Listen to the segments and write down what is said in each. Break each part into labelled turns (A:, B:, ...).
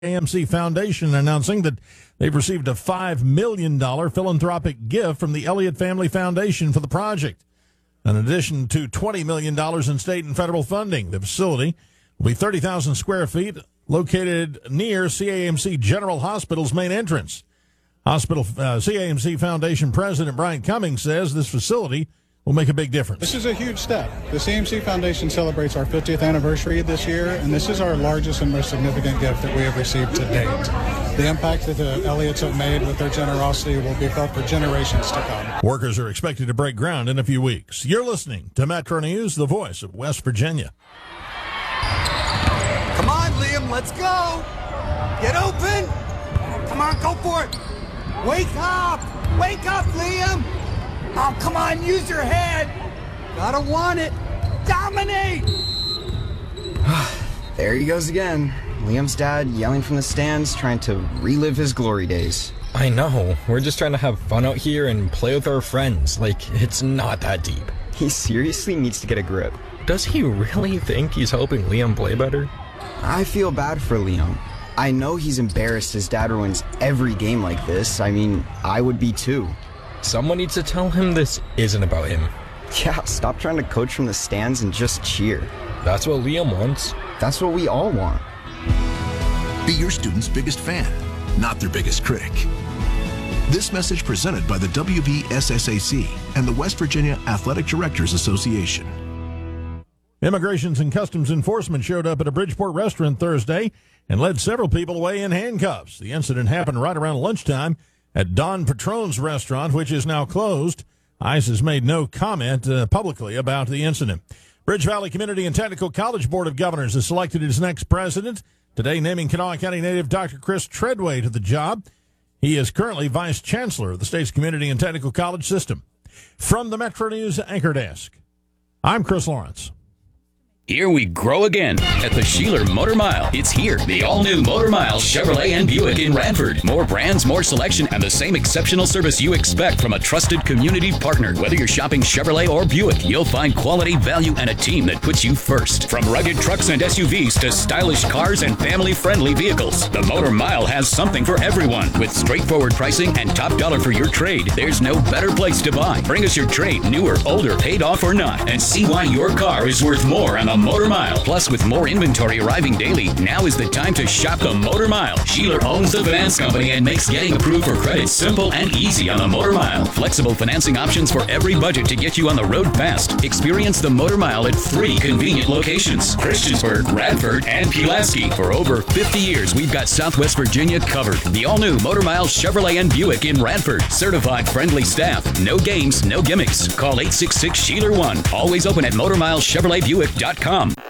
A: AMC Foundation announcing that they've received a $5 million philanthropic gift from the Elliott Family Foundation for the project. In addition to $20 million in state and federal funding, the facility will be 30,000 square feet, located near CAMC General Hospital's main entrance. CAMC Foundation President Brian Cummings says this facility will make a big difference.
B: This is a huge step. The CAMC Foundation celebrates our 50th anniversary this year, and this is our largest and most significant gift that we have received to date. The impact that the Elliots have made with their generosity will be felt for generations to come.
A: Workers are expected to break ground in a few weeks. You're listening to Metro News, the voice of West Virginia.
C: Come on, Liam, let's go. Get open. Come on, go for it. Wake up. Wake up, Liam. Oh, come on, use your head. Gotta want it. Dominate.
D: There he goes again. Liam's dad yelling from the stands, trying to relive his glory days.
E: I know. We're just trying to have fun out here and play with our friends. Like, it's not that deep.
D: He seriously needs to get a grip.
E: Does he really think he's helping Liam play better?
D: I feel bad for Liam. I know he's embarrassed his dad ruins every game like this. I mean, I would be too.
E: Someone needs to tell him this isn't about him.
D: Yeah, stop trying to coach from the stands and just cheer.
E: That's what Liam wants.
D: That's what we all want.
F: Be your student's biggest fan, not their biggest critic. This message presented by the WVSSAC and the West Virginia Athletic Directors Association.
A: Immigrations and Customs Enforcement showed up at a Bridgeport restaurant Thursday and led several people away in handcuffs. The incident happened right around lunchtime at Don Patron's restaurant, which is now closed. ICE has made no comment publicly about the incident. Bridge Valley Community and Technical College Board of Governors has selected its next president, today naming Kanawha County native Dr. Chris Treadway to the job. He is currently Vice Chancellor of the state's Community and Technical College system. From the Metro News Anchor Desk, I'm Chris Lawrence.
G: Here we grow again at the Sheeler Motor Mile. It's here, the all-new Motor Mile Chevrolet and Buick in Radford. More brands, more selection, and the same exceptional service you expect from a trusted community partner. Whether you're shopping Chevrolet or Buick, you'll find quality, value, and a team that puts you first. From rugged trucks and SUVs to stylish cars and family-friendly vehicles, the Motor Mile has something for everyone. With straightforward pricing and top dollar for your trade, there's no better place to buy. Bring us your trade, new or older, paid off or not, and see why your car is worth more on the Motor Mile. Plus, with more inventory arriving daily, now is the time to shop the Motor Mile. Sheeler owns the finance company and makes getting approved for credit simple and easy on the Motor Mile. Flexible financing options for every budget to get you on the road fast. Experience the Motor Mile at 3 convenient locations: Christiansburg, Radford, and Pulaski. For over 50 years, we've got Southwest Virginia covered. The all-new Motor Mile Chevrolet and Buick in Radford. Certified friendly staff. No games, no gimmicks. Call 866-SHEELER1. Always open at MotorMileChevroletBuick.com.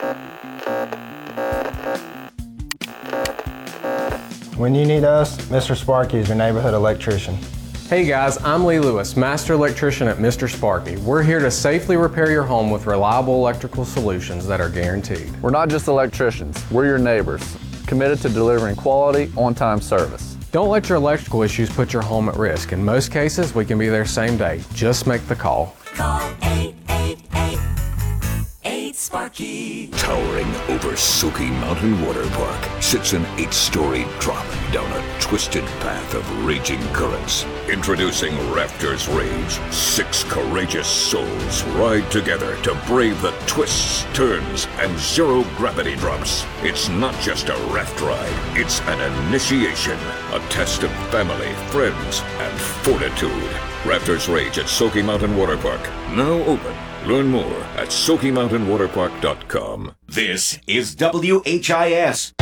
H: When you need us, Mr. Sparky is your neighborhood electrician.
I: Hey guys, I'm Lee Lewis, Master Electrician at Mr. Sparky. We're here to safely repair your home with reliable electrical solutions that are guaranteed.
J: We're not just electricians, we're your neighbors, committed to delivering quality, on-time service.
I: Don't let your electrical issues put your home at risk. In most cases, we can be there same day. Just make the call.
K: Call 888-8-SPARKY.
L: Towering over Soaky Mountain Water Park sits an 8-story drop down a twisted path of raging currents. Introducing Rafters Rage. 6 courageous souls ride together to brave the twists, turns, and zero-gravity drops. It's not just a raft ride, it's an initiation, a test of family, friends, and fortitude. Rafters Rage at Soaky Mountain Water Park. Now open. Learn more at SoakyMountainWaterPark.com.
M: This is WHIS.